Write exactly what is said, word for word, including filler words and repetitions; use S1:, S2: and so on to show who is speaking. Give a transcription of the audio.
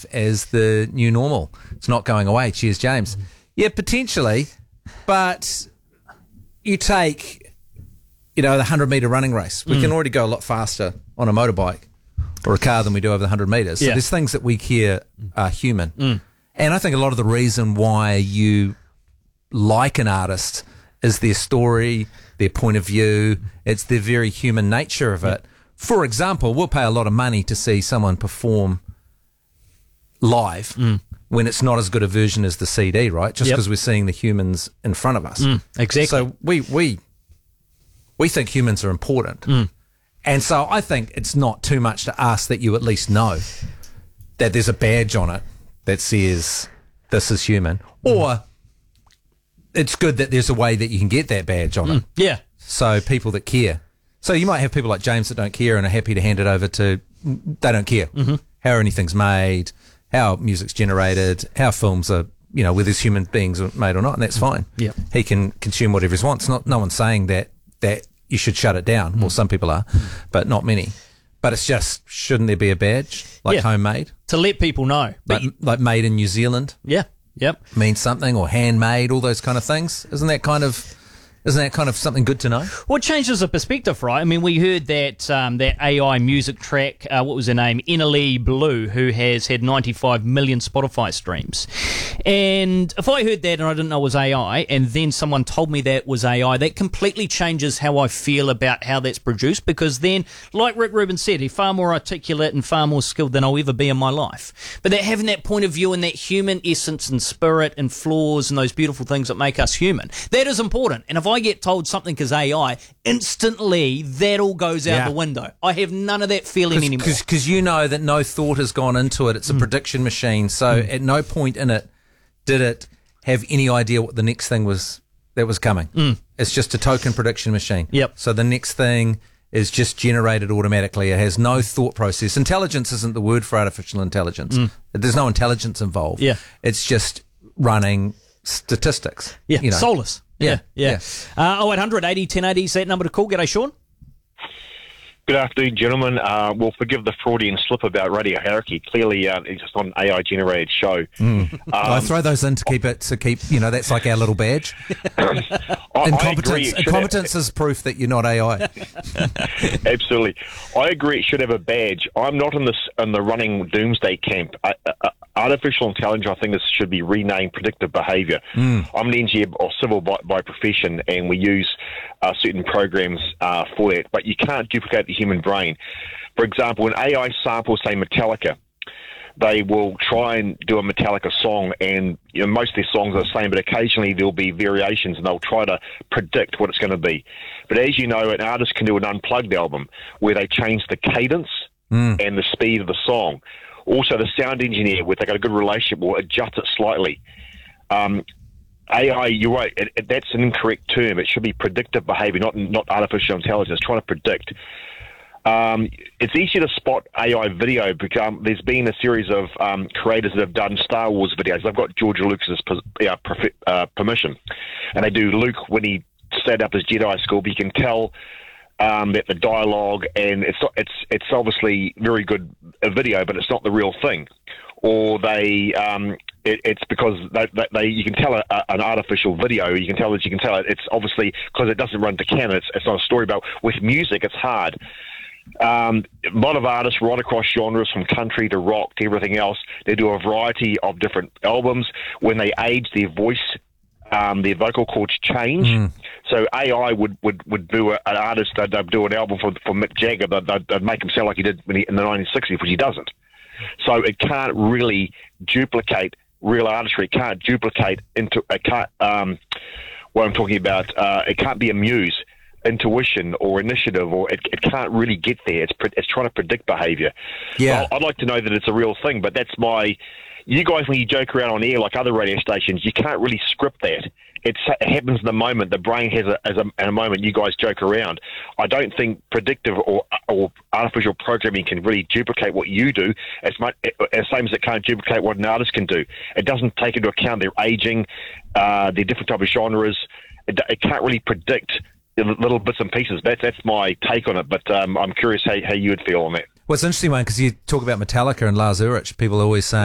S1: life as the new normal. It's not going away. Cheers, James. Yeah, potentially, but you take, you know, the hundred-metre running race. We mm. can already go a lot faster on a motorbike or a car than we do over the hundred metres. So
S2: yeah.
S1: there's things that we care are human.
S2: Mm.
S1: And I think a lot of the reason why you like an artist is their story, their point of view. It's the very human nature of it. For example, we'll pay a lot of money to see someone perform live
S2: mm.
S1: when it's not as good a version as the C D, right? Just because yep. we're seeing the humans in front of us.
S2: Mm, exactly.
S1: So we we we think humans are important.
S2: Mm.
S1: And so I think it's not too much to ask that you at least know that there's a badge on it that says this is human. Mm. Or it's good that there's a way that you can get that badge on
S2: mm.
S1: it.
S2: Yeah.
S1: So people that care. So you might have people like James that don't care and are happy to hand it over to, they don't care
S2: mm-hmm.
S1: how anything's made, how music's generated, how films are, you know, whether human beings are made or not, and that's fine.
S2: Yeah.
S1: He can consume whatever he wants. Not, no one's saying that, that you should shut it down. Mm. Well, some people are, mm. but not many. But it's just, shouldn't there be a badge, like
S2: yeah.
S1: homemade?
S2: To let people know.
S1: Like, like made in New Zealand?
S2: Yeah, yep.
S1: Means something, or handmade, all those kind of things. Isn't that kind of... Isn't that kind of something good to know?
S2: Well, it changes the perspective, right? I mean, we heard that um, that A I music track, uh, what was her name? Innerly Blue, who has had ninety-five million Spotify streams. And if I heard that and I didn't know it was A I, and then someone told me that was A I, that completely changes how I feel about how that's produced, because then, like Rick Rubin said, he's far more articulate and far more skilled than I'll ever be in my life. But that having that point of view and that human essence and spirit and flaws and those beautiful things that make us human, that is important. And if I I get told something is A I, instantly that all goes out
S1: yeah.
S2: the window. I have none of that feeling
S1: Cause,
S2: anymore.
S1: Because you know that no thought has gone into it. It's a mm. prediction machine. So mm. at no point in it did it have any idea what the next thing was that was coming.
S2: Mm.
S1: It's just a token prediction machine.
S2: Yep.
S1: So the next thing is just generated automatically. It has no thought process. Intelligence isn't the word for artificial intelligence.
S2: Mm.
S1: There's no intelligence involved.
S2: Yeah.
S1: It's just running statistics.
S2: Yeah,
S1: you know.
S2: soulless.
S1: Yeah,
S2: yeah. yeah. Uh, oh eight hundred eighty ten eighty is that number to call. G'day, Sean.
S3: Good afternoon, gentlemen. Uh, well, forgive the Freudian slip about Radio Hierarchy. Clearly, uh, it's just not an A I-generated show.
S1: Mm. Um, I throw those in to keep it, to keep, you know, that's like our little badge.
S3: I,
S1: Incompetence,
S3: I
S1: incompetence
S3: have,
S1: is proof that you're not A I.
S3: Absolutely. I agree it should have a badge. I'm not in, this, in the running doomsday camp. I, uh, artificial intelligence, I think this should be renamed predictive behaviour.
S1: Mm.
S3: I'm an engineer or civil by, by profession, and we use uh, certain programs uh, for that, but you can't duplicate the human brain. For example, when A I samples, say, Metallica, they will try and do a Metallica song, and you know, most of their songs are the same, but occasionally there'll be variations, and they'll try to predict what it's going to be. But as you know, an artist can do an unplugged album where they change the cadence
S1: mm.
S3: and the speed of the song. Also, the sound engineer, with they got a good relationship, will adjust it slightly. Um, A I, you're right, it, it, that's an incorrect term. It should be predictive behaviour, not not artificial intelligence, trying to predict. Um, it's easier to spot A I video because um, there's been a series of um, creators that have done Star Wars videos. They've got George Lucas's uh, uh, permission, and they do Luke when he set up his Jedi school. But you can tell um, that the dialogue, and it's it's it's obviously very good a video, but it's not the real thing. Or they, um, it, it's because they, they, they, you can tell a, a, an artificial video. You can tell that you can tell it. It's obviously because it doesn't run to canon. It's, it's not a story. But with music, it's hard. Um, a lot of artists right across genres, from country to rock to everything else. They do a variety of different albums. When they age, their voice, um, their vocal cords change. Mm. So A I would, would, would do a, an artist, they'd, they'd do an album for, for Mick Jagger, but they'd, they'd make him sound like he did when he, in the nineteen sixties, which he doesn't. So it can't really duplicate real artistry. It can't duplicate into it can't, um, what I'm talking about. Uh, it can't be a muse, intuition, or initiative, or it, it can't really get there. It's pre- it's trying to predict behaviour.
S1: Yeah,
S3: so I'd like to know that it's a real thing, but that's my. You guys, when you joke around on air like other radio stations, you can't really script that. It's, it happens in the moment. The brain has a, as a, in a moment. You guys joke around. I don't think predictive or or artificial programming can really duplicate what you do as much as same as it can't duplicate what an artist can do. It doesn't take into account their aging, uh, their different type of genres. It, it can't really predict the little bits and pieces. That's that's my take on it. But um, I'm curious how how you would feel on that.
S1: Well, it's interesting, one, because you talk about Metallica and Lars Ulrich. People always say